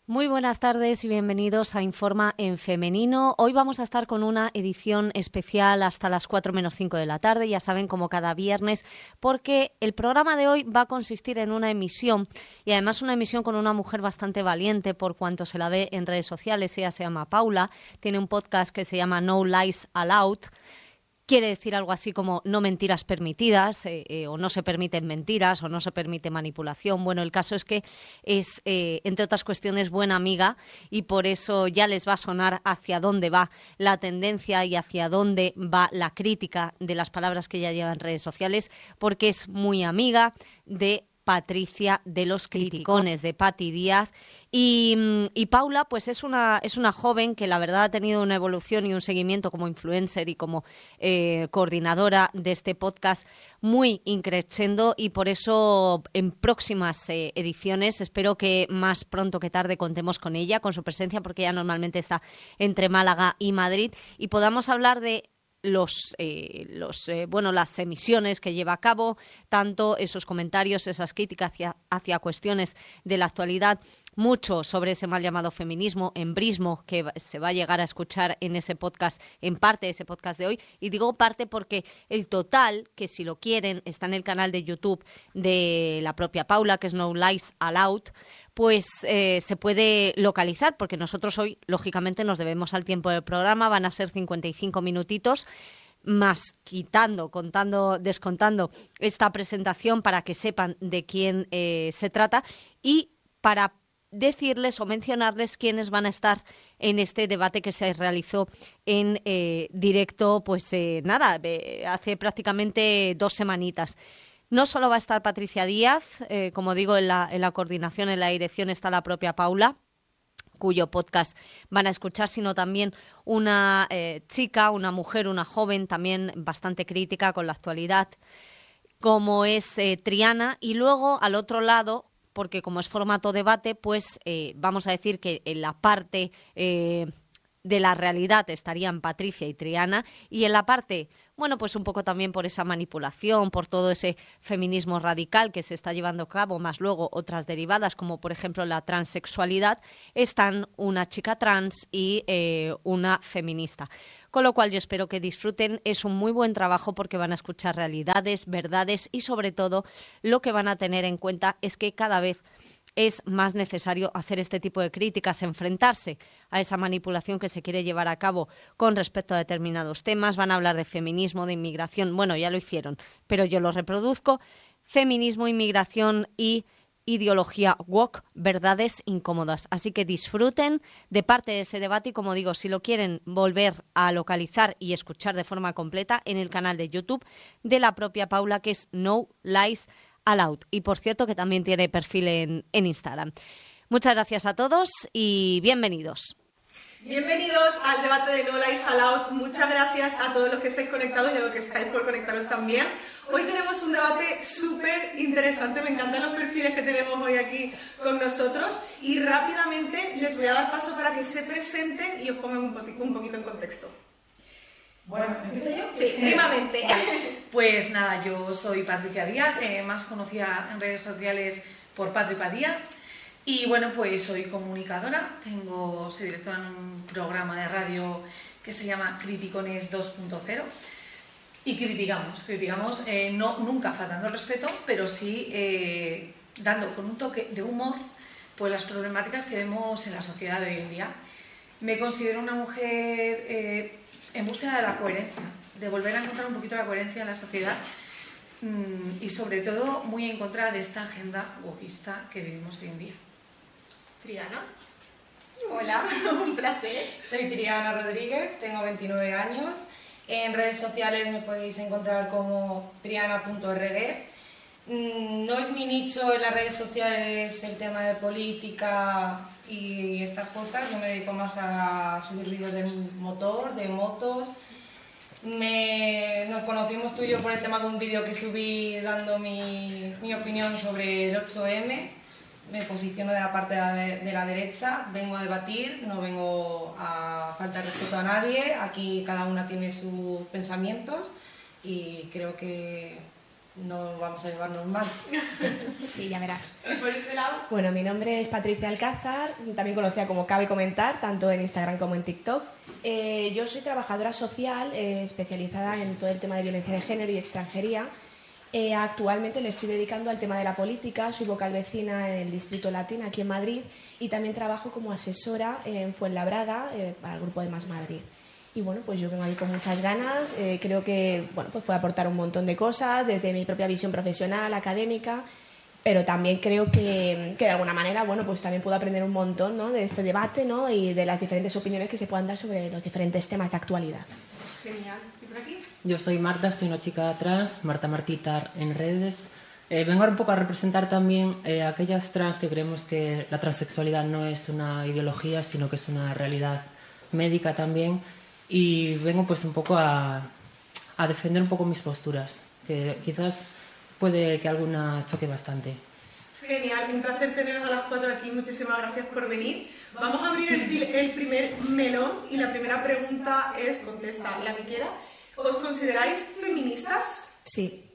Muy buenas tardes y bienvenidos a Informa en Femenino. Hoy vamos a estar con una edición especial hasta las 4 menos 5 de la tarde, ya saben, como cada viernes, porque el programa de hoy va a consistir en una emisión y además una emisión con una mujer bastante valiente por cuanto se la ve en redes sociales. Ella se llama Paula, tiene un podcast que se llama No Lies Allowed. Quiere decir algo así como no mentiras permitidas, o no se permiten mentiras, o no se permite manipulación. Bueno, el caso es que es, entre otras cuestiones, buena amiga y por eso ya les va a sonar hacia dónde va la tendencia y hacia dónde va la crítica de las palabras que ella lleva en redes sociales, porque es muy amiga de Patricia de los Criticones, de Pati Díaz. Y Paula, pues es una joven que la verdad ha tenido una evolución y un seguimiento como influencer y como coordinadora de este podcast muy increciendo, y por eso en próximas ediciones, espero que más pronto que tarde contemos con ella, con su presencia, porque ella normalmente está entre Málaga y Madrid, y podamos hablar de las emisiones que lleva a cabo, tanto esos comentarios, esas críticas hacia cuestiones de la actualidad, mucho sobre ese mal llamado feminismo, embrismo, que se va a llegar a escuchar en ese podcast, en parte de ese podcast de hoy. Y digo parte porque el total, que si lo quieren, está en el canal de YouTube de la propia Paula, que es No Lies Allowed, pues se puede localizar, porque nosotros hoy, lógicamente, nos debemos al tiempo del programa, van a ser 55 minutitos, más quitando, contando, descontando esta presentación para que sepan de quién se trata y para decirles o mencionarles quiénes van a estar en este debate que se realizó en directo, pues hace prácticamente 2 semanitas. No solo va a estar Patricia Díaz, como digo, en la coordinación, en la dirección está la propia Paula, cuyo podcast van a escuchar, sino también una chica, una mujer, una joven, también bastante crítica con la actualidad, como es Triana. Y luego, al otro lado, porque como es formato debate, pues vamos a decir que en la parte de la realidad estarían Patricia y Triana, y en la parte, bueno, pues un poco también por esa manipulación, por todo ese feminismo radical que se está llevando a cabo, más luego otras derivadas, como por ejemplo la transexualidad, están una chica trans y una feminista. Con lo cual yo espero que disfruten, es un muy buen trabajo porque van a escuchar realidades, verdades y sobre todo lo que van a tener en cuenta es que cada vez es más necesario hacer este tipo de críticas, enfrentarse a esa manipulación que se quiere llevar a cabo con respecto a determinados temas. Van a hablar de feminismo, de inmigración, bueno, ya lo hicieron, pero yo lo reproduzco: feminismo, inmigración y ideología woke, verdades incómodas. Así que disfruten de parte de ese debate y, como digo, si lo quieren volver a localizar y escuchar de forma completa, en el canal de YouTube de la propia Paula, que es No Lies Allowed. Y por cierto, que también tiene perfil en Instagram. Muchas gracias a todos y bienvenidos. Bienvenidos al debate de No Lies Allowed. Muchas gracias a todos los que estáis conectados y a los que estáis por conectaros también. Hoy tenemos un debate súper interesante. Me encantan los perfiles que tenemos hoy aquí con nosotros. Y rápidamente les voy a dar paso para que se presenten y os pongan un poquito en contexto. Bueno, ¿empiezo yo? Sí, vivamente. Pues nada, yo soy Patricia Díaz, más conocida en redes sociales por Patri Díaz. Y bueno, pues soy comunicadora, soy directora en un programa de radio que se llama Criticones 2.0 y criticamos nunca faltando el respeto, pero sí dando con un toque de humor pues las problemáticas que vemos en la sociedad de hoy en día. Me considero una mujer en búsqueda de la coherencia, de volver a encontrar un poquito la coherencia en la sociedad y sobre todo muy en contra de esta agenda wokista que vivimos hoy en día. Triana. Hola, Un placer. soy Triana Rodríguez, tengo 29 años. En redes sociales me podéis encontrar como triana.rg. No es mi nicho en las redes sociales el tema de política y estas cosas. Yo me dedico más a subir vídeos de motor, de motos. Nos conocimos tú y yo por el tema de un vídeo que subí dando mi opinión sobre el 8M. Me posiciono de la parte de la derecha, vengo a debatir, no vengo a faltar respeto a nadie. Aquí cada una tiene sus pensamientos y creo que no vamos a llevarnos mal. Sí, ya verás. Y por ese lado, Bueno, mi nombre es Patricia Alcázar, también conocida como Cabe Comentar, tanto en Instagram como en TikTok. Yo soy trabajadora social especializada en todo el tema de violencia de género y extranjería. Actualmente me estoy dedicando al tema de la política, soy vocal vecina en el Distrito Latín, aquí en Madrid, y también trabajo como asesora en Fuenlabrada para el Grupo de Más Madrid. Y bueno, pues yo vengo ahí con muchas ganas, creo que bueno, pues puedo aportar un montón de cosas desde mi propia visión profesional, académica, pero también creo que de alguna manera, bueno, pues también puedo aprender un montón, ¿no?, de este debate, ¿no?, y de las diferentes opiniones que se puedan dar sobre los diferentes temas de actualidad. genial. ¿Y por aquí? Yo soy Marta, soy una chica trans, Marta Martitar en redes. Vengo ahora un poco a representar también a aquellas trans que creemos que la transexualidad no es una ideología, sino que es una realidad médica también. Y vengo pues un poco a defender un poco mis posturas, que quizás puede que alguna choque bastante. Genial, un placer teneros a las 4 aquí, muchísimas gracias por venir. Vamos a abrir el primer melón y la primera pregunta es, contesta la que quiera, ¿os consideráis feministas? Sí.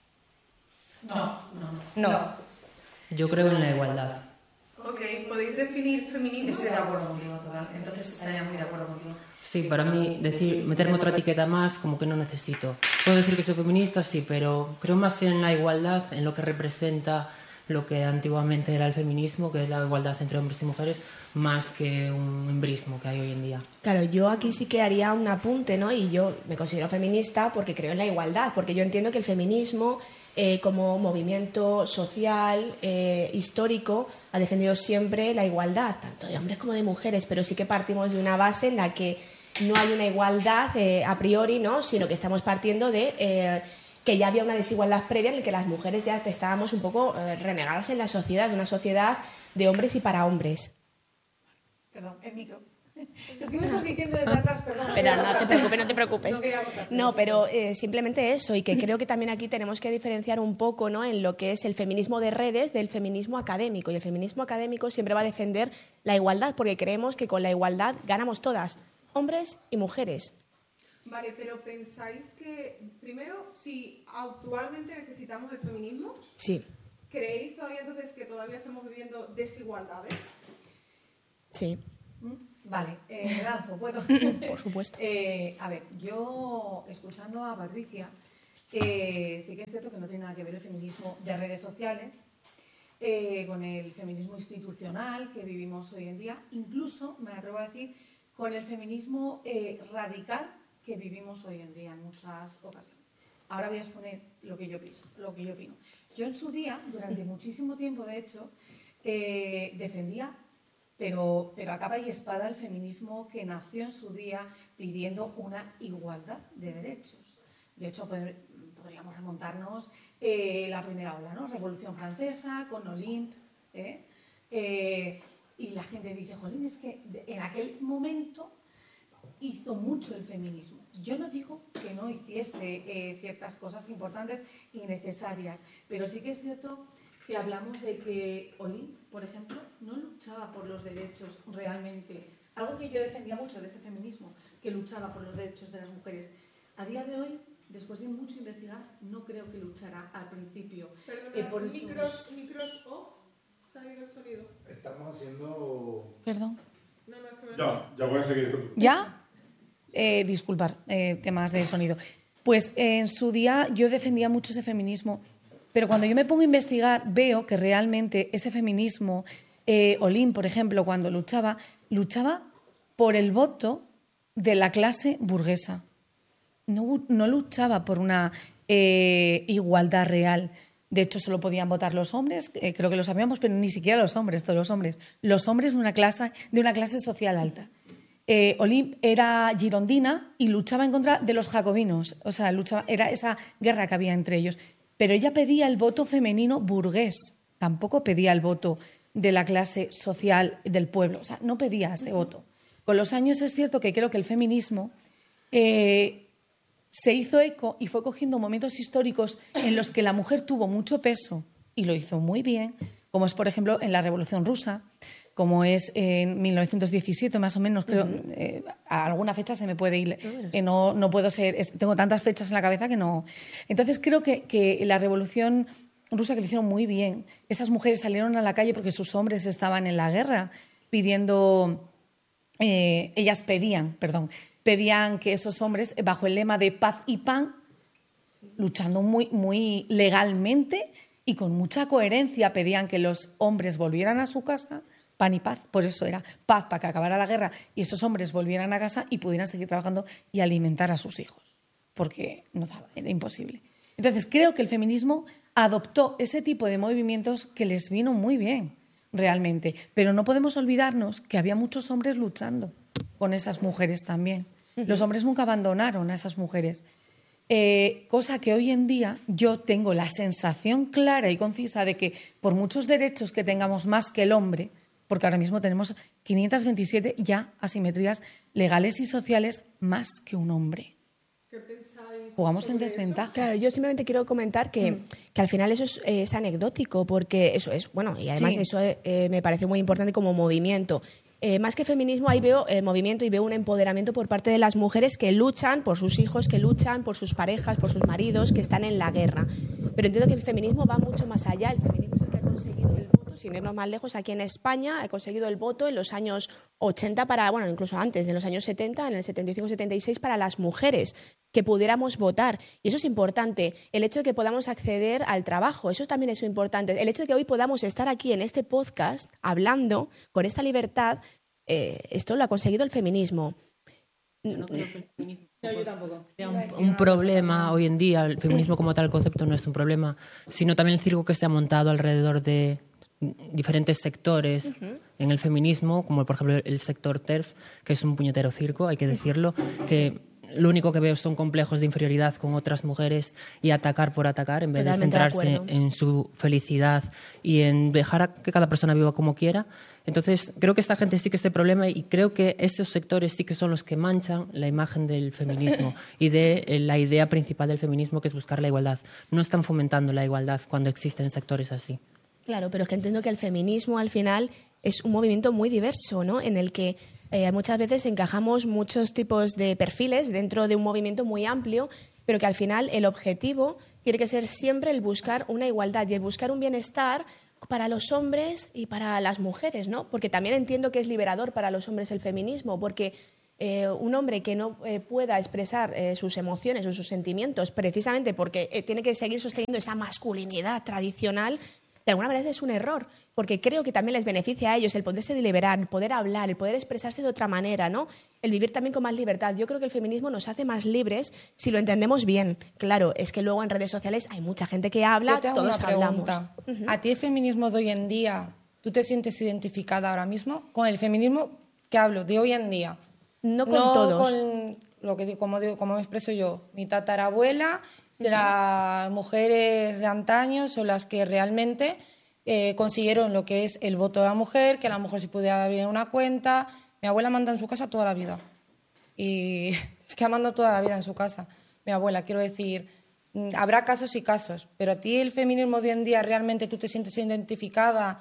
No. Yo creo en la igualdad. Ok, ¿podéis definir feminismo? Estoy de acuerdo contigo, total. Entonces estaría muy de acuerdo contigo. Sí, para mí meterme otra etiqueta más como que no necesito. Puedo decir que soy feminista, sí, pero creo más en la igualdad, en lo que representa lo que antiguamente era el feminismo, que es la igualdad entre hombres y mujeres, más que un embrismo que hay hoy en día. Claro, yo aquí sí que haría un apunte, ¿no? Y yo me considero feminista porque creo en la igualdad, porque yo entiendo que el feminismo como movimiento social, histórico, ha defendido siempre la igualdad, tanto de hombres como de mujeres, pero sí que partimos de una base en la que no hay una igualdad a priori, ¿no?, sino que estamos partiendo de que ya había una desigualdad previa en la que las mujeres ya estábamos un poco renegadas en la sociedad, una sociedad de hombres y para hombres. Perdón, el micro. Es que me estoy diciendo desde atrás, perdón. Pero no te preocupes. No quería cortarte, No, sí. pero simplemente eso, y que creo que también aquí tenemos que diferenciar un poco, ¿no?, en lo que es el feminismo de redes del feminismo académico. Y el feminismo académico siempre va a defender la igualdad, porque creemos que con la igualdad ganamos todas, hombres y mujeres. Vale, pero ¿pensáis que, primero, si actualmente necesitamos el feminismo, Sí, creéis todavía entonces que todavía estamos viviendo desigualdades? sí, Vale, lanzo, ¿puedo? por supuesto. A ver, yo, escuchando a Patricia, sí que es cierto que no tiene nada que ver el feminismo de redes sociales con el feminismo institucional que vivimos hoy en día, incluso, me atrevo a decir, con el feminismo radical que vivimos hoy en día en muchas ocasiones. Ahora voy a exponer lo que yo pienso, lo que yo opino. Yo en su día, durante muchísimo tiempo, de hecho, defendía, pero a capa y espada, el feminismo que nació en su día pidiendo una igualdad de derechos. De hecho, podríamos remontarnos la primera ola, ¿no? Revolución Francesa, con Olympe, y la gente dice, jolín, es que en aquel momento hizo mucho el feminismo. Yo no digo que no hiciese ciertas cosas importantes y necesarias, pero sí que es cierto que hablamos de que Olympe, por ejemplo, no luchaba por los derechos realmente. Algo que yo defendía mucho de ese feminismo, que luchaba por los derechos de las mujeres. A día de hoy, después de mucho investigar, no creo que luchara al principio. Perdona, por eso micros off, ¿se ha ido el sonido? Estamos haciendo... Perdón. No, es que me... Ya voy a seguir. ¿Ya? Disculpar, temas de sonido. Pues en su día yo defendía mucho ese feminismo, pero cuando yo me pongo a investigar veo que realmente ese feminismo, Olympe, por ejemplo, cuando luchaba por el voto de la clase burguesa. No luchaba por una igualdad real. De hecho, solo podían votar los hombres, creo que lo sabíamos, pero ni siquiera los hombres, todos los hombres. Los hombres de una clase social alta. Olympe era girondina y luchaba en contra de los jacobinos, o sea, era esa guerra que había entre ellos. Pero ella pedía el voto femenino burgués, tampoco pedía el voto de la clase social del pueblo, o sea, no pedía ese voto. Con los años es cierto que creo que el feminismo se hizo eco y fue cogiendo momentos históricos en los que la mujer tuvo mucho peso y lo hizo muy bien, como es, por ejemplo, en la Revolución Rusa, como es en 1917 más o menos, creo, a alguna fecha se me puede ir, no puedo ser, tengo tantas fechas en la cabeza que no. Entonces creo que la Revolución Rusa, que lo hicieron muy bien, esas mujeres salieron a la calle porque sus hombres estaban en la guerra pidiendo, ellas pedían que esos hombres, bajo el lema de paz y pan, luchando muy, muy legalmente y con mucha coherencia, pedían que los hombres volvieran a su casa, pan y paz, por eso era paz, para que acabara la guerra y esos hombres volvieran a casa y pudieran seguir trabajando y alimentar a sus hijos, porque no daba, era imposible. Entonces creo que el feminismo adoptó ese tipo de movimientos que les vino muy bien, realmente, pero no podemos olvidarnos que había muchos hombres luchando con esas mujeres también. Los hombres nunca abandonaron a esas mujeres. Cosa que hoy en día yo tengo la sensación clara y concisa de que por muchos derechos que tengamos más que el hombre, porque ahora mismo tenemos 527 ya asimetrías legales y sociales más que un hombre. ¿Qué pensáis? Jugamos en desventaja. Claro, yo simplemente quiero comentar que al final eso es anecdótico, porque eso es, bueno, y además eso me parece muy importante como movimiento. Más que feminismo, ahí veo movimiento y veo un empoderamiento por parte de las mujeres que luchan por sus hijos, que luchan por sus parejas, por sus maridos, que están en la guerra. Pero entiendo que el feminismo va mucho más allá. El feminismo es el que ha conseguido el voto, sin irnos más lejos, aquí en España ha conseguido el voto en los años 80 para, bueno, incluso antes, en los años 70, en el 75-76 para las mujeres, que pudiéramos votar. Y eso es importante. El hecho de que podamos acceder al trabajo, eso también es importante. El hecho de que hoy podamos estar aquí en este podcast hablando con esta libertad, esto lo ha conseguido el feminismo. Yo no creo que el feminismo sea un problema hoy en día. El feminismo como tal concepto no es un problema, sino también el circo que se ha montado alrededor de diferentes sectores en el feminismo, como por ejemplo el sector TERF, que es un puñetero circo, hay que decirlo, que lo único que veo son complejos de inferioridad con otras mujeres y atacar por atacar, en vez de centrarse en su felicidad y en dejar a que cada persona viva como quiera. Entonces, creo que esta gente sí que es el problema y creo que esos sectores sí que son los que manchan la imagen del feminismo y de la idea principal del feminismo, que es buscar la igualdad. No están fomentando la igualdad cuando existen sectores así. Claro, pero es que entiendo que el feminismo al final es un movimiento muy diverso, ¿no? En el que muchas veces encajamos muchos tipos de perfiles dentro de un movimiento muy amplio, pero que al final el objetivo tiene que ser siempre el buscar una igualdad y el buscar un bienestar para los hombres y para las mujeres, ¿no? Porque también entiendo que es liberador para los hombres el feminismo, porque un hombre que no pueda expresar sus emociones o sus sentimientos precisamente porque tiene que seguir sosteniendo esa masculinidad tradicional, de alguna manera es un error, porque creo que también les beneficia a ellos el poderse deliberar, el poder hablar, el poder expresarse de otra manera, ¿no? El vivir también con más libertad. Yo creo que el feminismo nos hace más libres si lo entendemos bien. Claro, es que luego en redes sociales hay mucha gente que habla, Yo te hago todos una hablamos. pregunta. ¿A ti el feminismo de hoy en día, tú te sientes identificada ahora mismo con el feminismo que hablo de hoy en día? No con todos. Con lo que como me expreso yo, mi tatarabuela, de las mujeres de antaño son las que realmente consiguieron lo que es el voto de la mujer, que la mujer se pudiera abrir una cuenta. Mi abuela manda en su casa toda la vida. Y es que ha mandado toda la vida en su casa. Mi abuela, quiero decir, habrá casos y casos, pero a ti el feminismo de hoy en día realmente tú te sientes identificada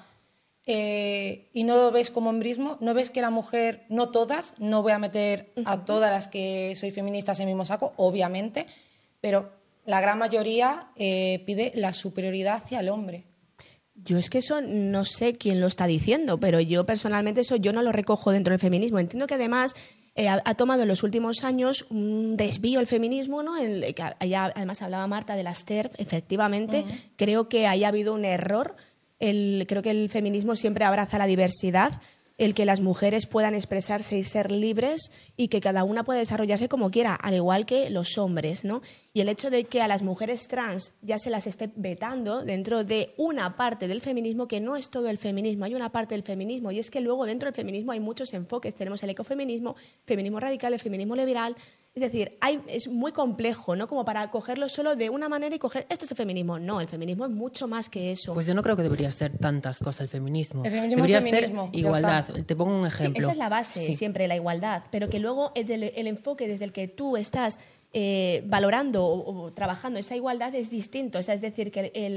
y no lo ves como hombrismo, no ves que la mujer, no todas, no voy a meter a todas las que soy feministas en el mismo saco, obviamente, pero la gran mayoría pide la superioridad hacia el hombre. Yo es que eso no sé quién lo está diciendo, pero yo personalmente eso yo no lo recojo dentro del feminismo. Entiendo que además ha tomado en los últimos años un desvío el feminismo, ¿no? Además hablaba Marta de las TERF, efectivamente. Creo que ahí ha habido un error. Creo que el feminismo siempre abraza la diversidad, el que las mujeres puedan expresarse y ser libres y que cada una pueda desarrollarse como quiera, al igual que los hombres, ¿no? Y el hecho de que a las mujeres trans ya se las esté vetando dentro de una parte del feminismo, que no es todo el feminismo, hay una parte del feminismo, y es que luego dentro del feminismo hay muchos enfoques. Tenemos el ecofeminismo, feminismo radical, el feminismo liberal. Es decir, es muy complejo, ¿no? Como para cogerlo solo de una manera y coger, esto es el feminismo. No, el feminismo es mucho más que eso. Pues yo no creo que debería ser tantas cosas el feminismo. El feminismo debería es feminismo, ser igualdad. Te pongo un ejemplo. Sí, esa es la base, siempre, la igualdad. Pero que luego el enfoque desde el que tú estás valorando o trabajando esta igualdad es distinto. O sea, es decir, que el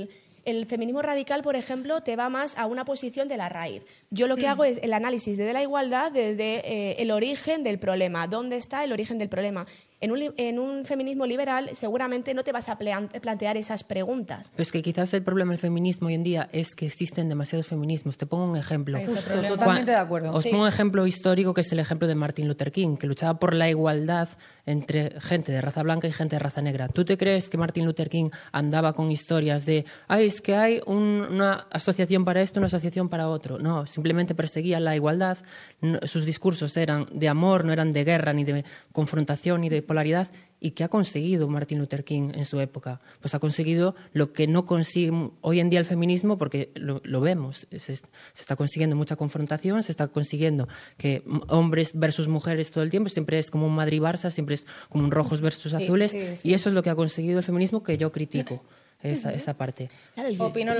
El feminismo radical, por ejemplo, te va más a una posición de la raíz. Yo lo que hago es el análisis de la igualdad desde el origen del problema. ¿Dónde está el origen del problema? En un feminismo liberal seguramente no te vas a plantear esas preguntas. Es que quizás el problema del feminismo hoy en día es que existen demasiados feminismos. Te pongo un ejemplo. Justo, totalmente de acuerdo. Os pongo un ejemplo histórico que es el ejemplo de Martin Luther King, que luchaba por la igualdad entre gente de raza blanca y gente de raza negra. ¿Tú te crees que Martin Luther King andaba con historias de es que hay una asociación para esto, una asociación para otro? No, simplemente perseguía la igualdad. Sus discursos eran de amor, no eran de guerra, ni de confrontación, ni de polaridad. ¿Y qué ha conseguido Martin Luther King en su época? Pues ha conseguido lo que no consigue hoy en día el feminismo, porque lo vemos. Se está consiguiendo mucha confrontación, se está consiguiendo que hombres versus mujeres todo el tiempo, siempre es como un Madrid-Barça, siempre es como un rojos versus azules, y eso es lo que ha conseguido el feminismo, que yo critico, esa parte. Yo opino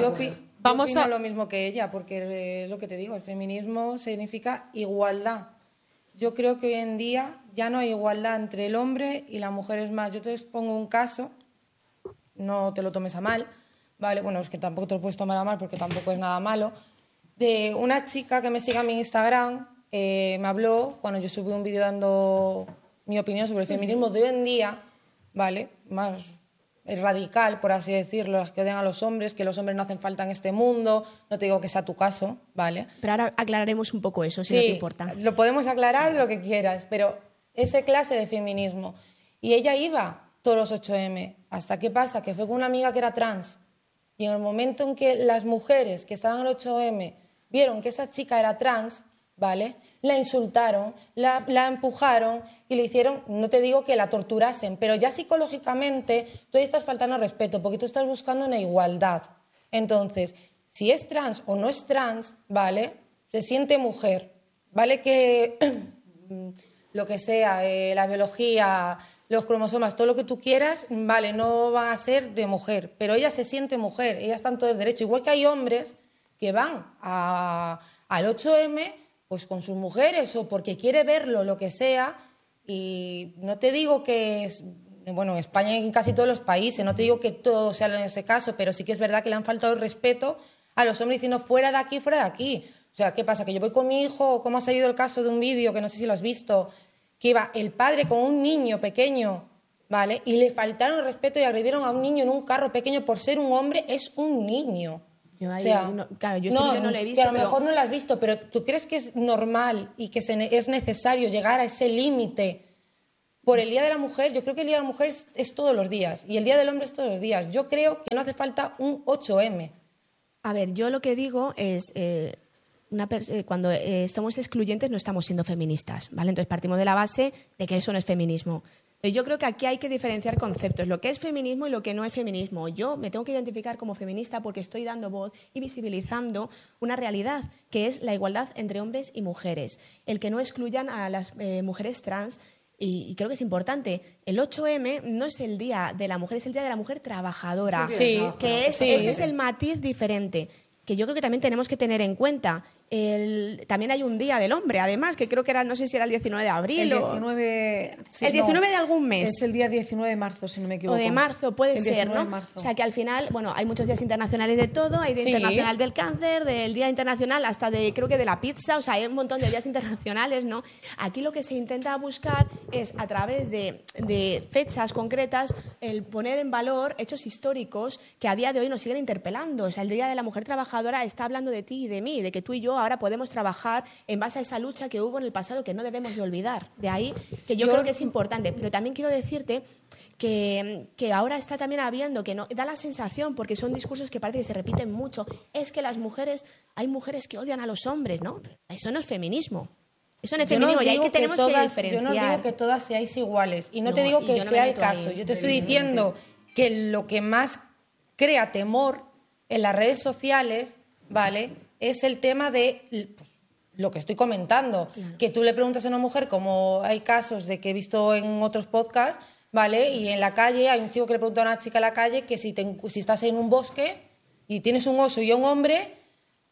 lo mismo que ella, porque lo que te digo, el feminismo significa igualdad. Yo creo que hoy en día ya no hay igualdad entre el hombre y la mujer. Es más, yo te pongo un caso, no te lo tomes a mal, ¿vale? Bueno, es que tampoco te lo puedes tomar a mal porque tampoco es nada malo. De una chica que me sigue en mi Instagram, me habló cuando yo subí un vídeo dando mi opinión sobre el feminismo de hoy en día, ¿vale? Más radical, por así decirlo, las que odian a los hombres, que los hombres no hacen falta en este mundo. No te digo que sea tu caso, ¿vale? Pero ahora aclararemos un poco eso, si no te importa. Lo podemos aclarar lo que quieras, pero ese clase de feminismo. Y ella iba todos los 8M. ¿Hasta qué pasa? Que fue con una amiga que era trans. Y en el momento en que las mujeres que estaban en el 8M vieron que esa chica era trans, ¿vale? La insultaron, la empujaron y le hicieron, no te digo que la torturasen, pero ya psicológicamente tú ahí estás faltando al respeto porque tú estás buscando una igualdad. Entonces, si es trans o no es trans, ¿vale? Se siente mujer, ¿vale? Que lo que sea, la biología, los cromosomas, todo lo que tú quieras, ¿vale? No va a ser de mujer, pero ella se siente mujer, ella está en todo el derecho. Igual que hay hombres que van al 8M pues con sus mujeres o porque quiere verlo, lo que sea, y no te digo que es, bueno, en España y en casi todos los países, no te digo que todo sea en ese caso, pero sí que es verdad que le han faltado el respeto a los hombres diciendo fuera de aquí, fuera de aquí. O sea, ¿qué pasa? Que yo voy con mi hijo, como ha salido el caso de un vídeo, que no sé si lo has visto, que iba el padre con un niño pequeño, ¿vale? Y le faltaron el respeto y agredieron a un niño en un carro pequeño por ser un hombre, es un niño. Yo ahí, o sea, claro, yo este vídeo no lo he visto. Que a lo mejor no lo has visto, pero ¿tú crees que es normal y que es necesario llegar a ese límite por el Día de la Mujer? Yo creo que el Día de la Mujer es todos los días y el Día del Hombre es todos los días. Yo creo que no hace falta un 8M. A ver, yo lo que digo es... cuando estamos excluyentes no estamos siendo feministas, ¿vale? Entonces partimos de la base de que eso no es feminismo. Yo creo que aquí hay que diferenciar conceptos, lo que es feminismo y lo que no es feminismo. Yo me tengo que identificar como feminista porque estoy dando voz y visibilizando una realidad, que es la igualdad entre hombres y mujeres. El que no excluyan a las mujeres trans, y creo que es importante. El 8M no es el Día de la Mujer, es el Día de la Mujer Trabajadora. Sí, ese es el matiz diferente, que yo creo que también tenemos que tener en cuenta. También hay un Día del Hombre, además, que creo que era, no sé si era el 19 de abril El 19, sí, el 19 de algún mes. Es el día 19 de marzo, si no me equivoco. O de marzo, puede el ser, ¿no? De marzo. O sea, que al final, bueno, hay muchos días internacionales de todo, hay Día Internacional del Cáncer, del Día Internacional hasta creo que de la pizza, o sea, hay un montón de días internacionales, ¿no? Aquí lo que se intenta buscar es, a través de fechas concretas, el poner en valor hechos históricos que a día de hoy nos siguen interpelando. O sea, el Día de la Mujer Trabajadora está hablando de ti y de mí, de que tú y yo ahora podemos trabajar en base a esa lucha que hubo en el pasado que no debemos de olvidar. De ahí que yo creo que es importante. Pero también quiero decirte que ahora está también habiendo, que no da la sensación, porque son discursos que parece que se repiten mucho, es que las mujeres, hay mujeres que odian a los hombres, ¿no? Eso no es feminismo. Eso no es feminismo, y ahí que tenemos que diferenciar. Yo no digo que todas seáis iguales, y no te digo que sea el caso. Yo te estoy diciendo que lo que más crea temor en las redes sociales, ¿vale?, es el tema de lo que estoy comentando. Claro. Que tú le preguntas a una mujer, como hay casos de que he visto en otros podcasts, ¿vale?, y en la calle hay un chico que le pregunta a una chica en la calle que si estás en un bosque y tienes un oso y a un hombre,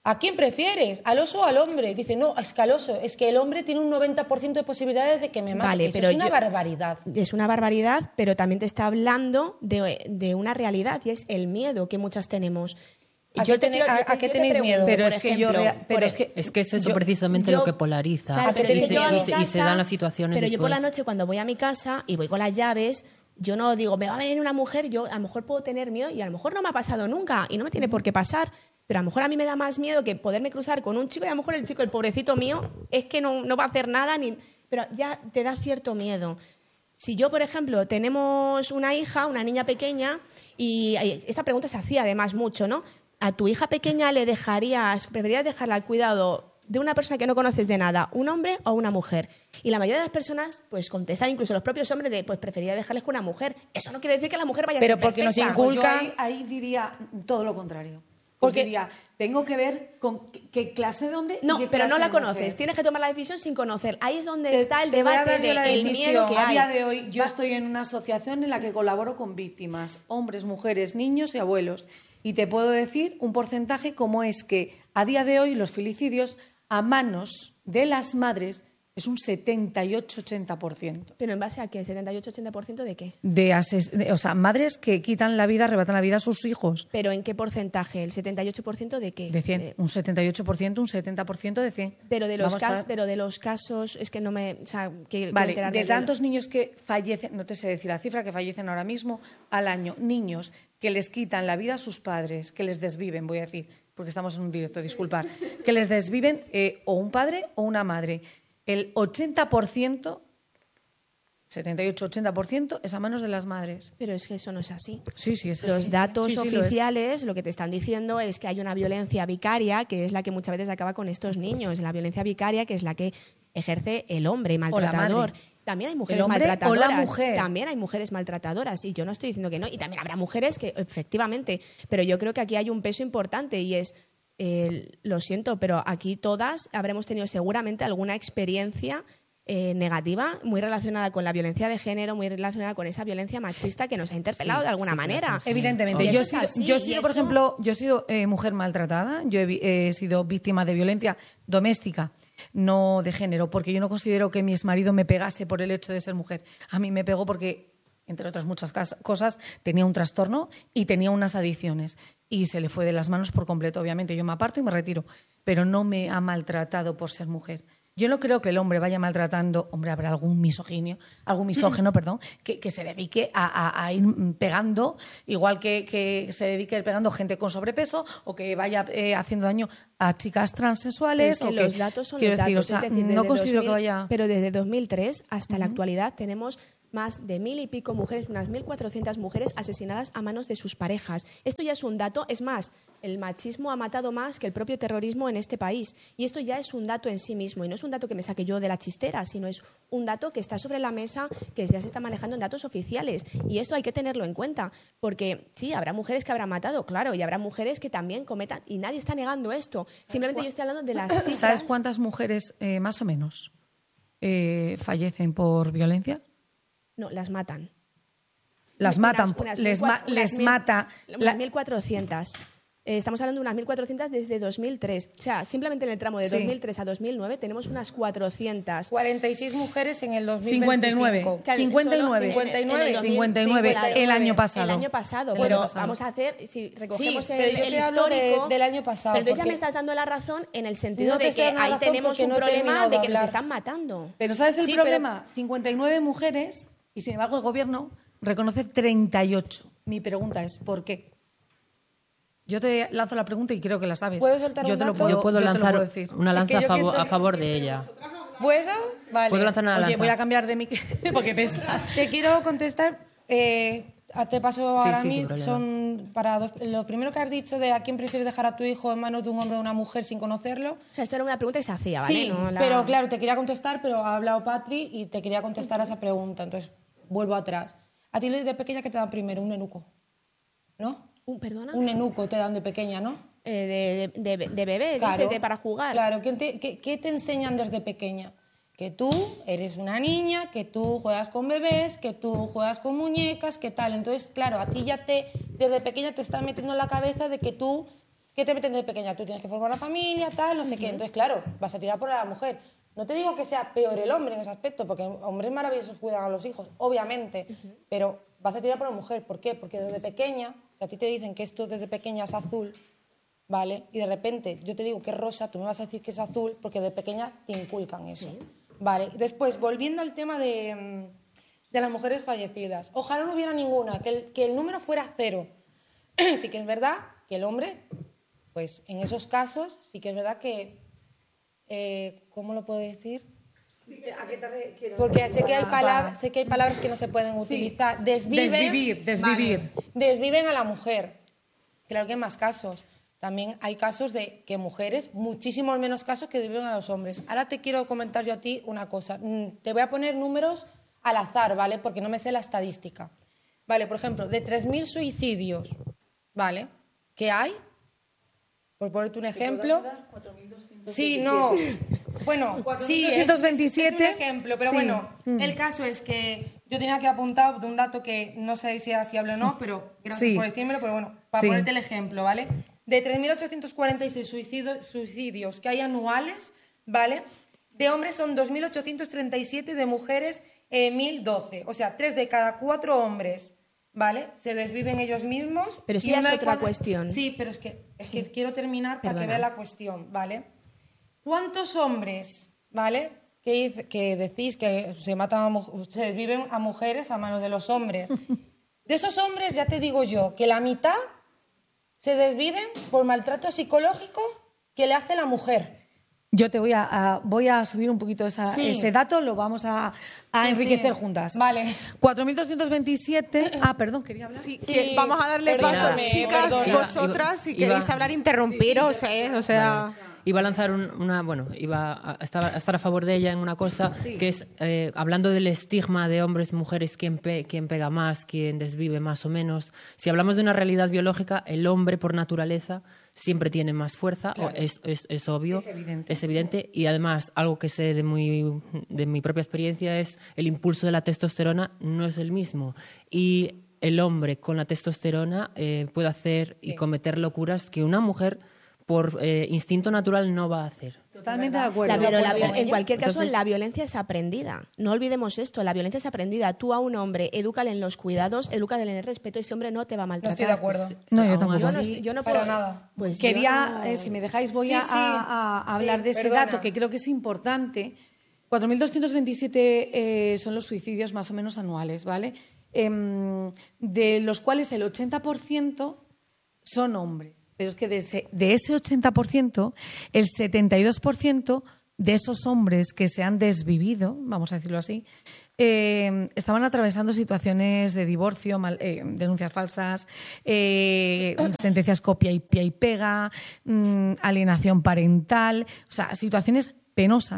¿A quién prefieres? ¿Al oso o al hombre? Dice, no, es que al oso. Es que el hombre tiene un 90% de posibilidades de que me mate. Vale, Eso pero es una barbaridad. Es una barbaridad, pero también te está hablando de una realidad y es el miedo que muchas tenemos. ¿A qué tenéis miedo? Pero Por es que ejemplo, Es que es eso precisamente lo que polariza. Claro, pero es es que que yo a mi y se casa- dan las situaciones Pero yo por la después. noche cuando voy a mi casa y voy con las llaves, yo no digo, me va a venir una mujer, yo a lo mejor puedo tener miedo y a lo mejor no me ha pasado nunca y no me tiene por qué pasar. Pero a lo mejor a mí me da más miedo que poderme cruzar con un chico y a lo mejor el chico, el pobrecito mío, es que no va a hacer nada, pero ya te da cierto miedo. Si yo, por ejemplo, tenemos una hija, una niña pequeña, y esta pregunta se hacía además mucho, ¿no? ¿A tu hija pequeña preferirías dejarla al cuidado de una persona que no conoces de nada, un hombre o una mujer? Y la mayoría de las personas pues contestan, incluso los propios hombres, de preferiría dejarles con una mujer. Eso no quiere decir que la mujer vaya a ser Pero porque nos perfecta. Pues yo inculcan... ahí diría todo lo contrario. Porque- Diría, tengo que ver con qué clase de hombre y No, qué pero no clase la de mujer. conoces. Tienes que tomar la decisión sin conocer. Ahí es donde Te- está el te voy a debate dar yo la del decisión. miedo que A hay. día de hoy yo estoy en una asociación en la que colaboro con víctimas, hombres, mujeres, niños y abuelos. Y te puedo decir un porcentaje como es que a día de hoy los filicidios a manos de las madres es un 78-80%. ¿Pero en base a qué? ¿78-80% de qué? O sea, madres que quitan la vida, arrebatan la vida a sus hijos. ¿Pero en qué porcentaje? ¿El 78% de qué? De 100, un 78%, un 70% de 100. Pero de los Vamos a estar- pero de los casos, es que no me... O sea, quiero Vale, enterarme de tantos niños que fallecen, no te sé decir la cifra, que fallecen ahora mismo al año, niños que les quitan la vida a sus padres, que les desviven, voy a decir, porque estamos en un directo, disculpar, que les desviven o un padre o una madre. El 80%, 78-80% es a manos de las madres. Pero es que eso no es así. Sí, es así. Los datos Sí, lo es. oficiales lo que te están diciendo es que hay una violencia vicaria, que es la que muchas veces acaba con estos niños. La violencia vicaria, que es la que ejerce el hombre maltratador. madre. También hay mujeres El hombre maltratadoras. o la mujer. También hay mujeres maltratadoras. Y yo no estoy diciendo que no. Y también habrá mujeres que, efectivamente. Pero yo creo que aquí hay un peso importante y es, lo siento, pero aquí todas habremos tenido seguramente alguna experiencia negativa, muy relacionada con la violencia de género, muy relacionada con esa violencia machista que nos ha interpelado de alguna manera. Evidentemente. Y Yo eso es así, he y sido, por eso- ejemplo, mujer maltratada, yo he sido víctima de violencia doméstica, no de género, porque yo no considero que mi exmarido me pegase por el hecho de ser mujer. A mí me pegó porque, entre otras muchas cosas, tenía un trastorno y tenía unas adicciones. Y se le fue de las manos por completo. Obviamente yo me aparto y me retiro, pero no me ha maltratado por ser mujer. Yo no creo que el hombre vaya maltratando, hombre, habrá algún misógino, perdón, que se dedique a ir pegando, igual que se dedique a ir pegando gente con sobrepeso o que vaya haciendo daño a chicas transexuales. Es que o los datos son quiero los decir, datos. o sea, es decir, no desde considero 2000, que vaya... Pero desde 2003 hasta la actualidad tenemos más de 1.000 y pico mujeres, unas 1.400 mujeres asesinadas a manos de sus parejas. Esto ya es un dato, es más, el machismo ha matado más que el propio terrorismo en este país. Y esto ya es un dato en sí mismo. Y no es un dato que me saque yo de la chistera, sino es un dato que está sobre la mesa, que ya se está manejando en datos oficiales. Y esto hay que tenerlo en cuenta. Porque sí, habrá mujeres que habrán matado, claro, y habrá mujeres que también cometan, y nadie está negando esto. Simplemente yo estoy hablando de las cifras. ¿Sabes cuántas mujeres, más o menos, fallecen por violencia? No, las matan. Las matan, les mata... Unas 1.400. Estamos hablando de unas 1.400 desde 2003. O sea, simplemente en el tramo de Sí. 2003 a 2009 tenemos unas 400. 46 mujeres en el 2025. 59. Claro, 59. solo en el 2000, 59, el año pasado. El año pasado, El pero año pasado. vamos a hacer, si recogemos Sí, pero yo el te hablo histórico del año pasado, Pero tú ya porque- me estás dando la razón en el sentido No te de estoy que dando la ahí razón tenemos porque un no he problema terminado de de que nos hablar. están matando. Pero ¿sabes el Sí, problema? 59 mujeres y sin embargo el gobierno reconoce 38. Mi pregunta es, ¿por qué? Yo te lanzo la pregunta y creo que la sabes. ¿Puedo soltar Yo un te lo dato? puedo, Yo puedo yo te lo lanzar puedo decir. una lanza Es que yo a favor de ella. ¿Puedo? Vale. Puedo lanzar una Oye, lanza. voy a cambiar de mi... porque pesa. Te quiero contestar. Te paso Sí, ahora a sí, mí. sin problema. Son para lo primero que has dicho de a quién prefieres dejar a tu hijo en manos de un hombre o de una mujer sin conocerlo. O sea, esto era una pregunta que se hacía, ¿vale? Sí, No la- pero claro, te quería contestar, pero ha hablado Patri y te quería contestar a esa pregunta. Entonces, vuelvo atrás. A ti de pequeña, ¿qué te dan primero? Un nenuco, ¿no? ¿Perdona? Un nenuco te dan de pequeña, ¿no? De bebé, dices, de para jugar. Claro, ¿qué te enseñan desde pequeña? Que tú eres una niña, que tú juegas con bebés, que tú juegas con muñecas, que tal. Entonces, claro, a ti ya desde pequeña te están metiendo en la cabeza de que tú ¿qué te meten desde pequeña? Tú tienes que formar una familia, tal, no sé qué. Entonces, claro, vas a tirar por la mujer. No te digo que sea peor el hombre en ese aspecto, porque hombres maravillosos cuidan a los hijos, obviamente, pero vas a tirar por la mujer. ¿Por qué? Porque desde pequeña, si a ti te dicen que esto desde pequeña es azul, ¿vale? Y de repente yo te digo que es rosa, tú me vas a decir que es azul porque de pequeña te inculcan eso, ¿vale? Después, volviendo al tema de las mujeres fallecidas. Ojalá no hubiera ninguna, que el número fuera 0. Sí que es verdad que el hombre, pues en esos casos, sí que es verdad que... ¿cómo lo puedo decir? Sí, ¿a qué te refieres? Porque sé que hay palabras que no se pueden utilizar. Desvivir. Vale. Desviven a la mujer. Claro que hay más casos. También hay casos de que mujeres, muchísimos menos casos que desviven a los hombres. Ahora te quiero comentar yo a ti una cosa. Te voy a poner números al azar, ¿vale? Porque no me sé la estadística. Vale, por ejemplo, de 3.000 suicidios, ¿vale? ¿Qué hay? Por ponerte un ejemplo. Sí, no. Bueno, sí, es un ejemplo, pero bueno, el caso es que yo tenía que apuntar un dato que no sé si era fiable o no, pero gracias por decírmelo, pero bueno, para ponerte el ejemplo, ¿vale? De 3.846 suicidios que hay anuales, ¿vale? De hombres son 2.837, de mujeres 1.012. O sea, 3 de cada 4 hombres, ¿vale? Se desviven ellos mismos. Pero sí es otra cuestión. Sí, pero es que quiero terminar para que vea la cuestión, ¿vale? ¿Cuántos hombres, ¿vale? Que decís que se desviven a mujeres a manos de los hombres? De esos hombres, ya te digo yo, que la mitad se desviven por maltrato psicológico que le hace la mujer. Yo te voy a subir un poquito ese dato, lo vamos a enriquecer juntas. Vale. 4.227... Ah, perdón, quería hablar. Sí, vamos a darle paso, chicas, vosotras, si queréis hablar, interrumpiros, o sea... Iba a lanzar iba a estar a favor de ella en una cosa, que es, hablando del estigma de hombres, mujeres, quién pega más, quién desvive más o menos. Si hablamos de una realidad biológica, el hombre por naturaleza siempre tiene más fuerza, claro. Es obvio, es evidente. Y además, algo que sé de mi propia experiencia es el impulso de la testosterona no es el mismo. Y el hombre con la testosterona puede hacer y cometer locuras que una mujer por instinto natural no va a hacer. Totalmente de acuerdo. En cualquier caso, la violencia es aprendida. No olvidemos esto, la violencia es aprendida. Tú a un hombre, edúcale en los cuidados, edúcale en el respeto, ese hombre no te va a maltratar. No estoy de acuerdo. No, yo tampoco. Yo no para nada. Pues quería, si me dejáis, voy a hablar de ese dato que creo que es importante. 4.227 son los suicidios más o menos anuales, ¿vale? De los cuales el 80% son hombres. Pero es que de ese 80%, el 72% de esos hombres que se han desvivido, vamos a decirlo así, estaban atravesando situaciones de divorcio, denuncias falsas, sentencias copia y pega, alienación parental, o sea, situaciones penosas.